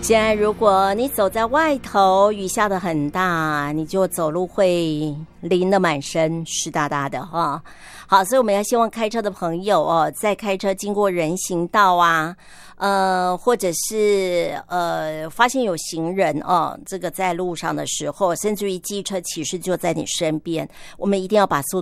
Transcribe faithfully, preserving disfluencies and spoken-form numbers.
现在如果你走在外头，雨下得很大，你就走路会淋得满身湿哒哒的哈。好，所以我们要希望开车的朋友哦，在开车经过人行道啊，呃，或者是呃发现有行人哦，这个在路上的时候，甚至于机车骑士就在你身边，我们一定要把速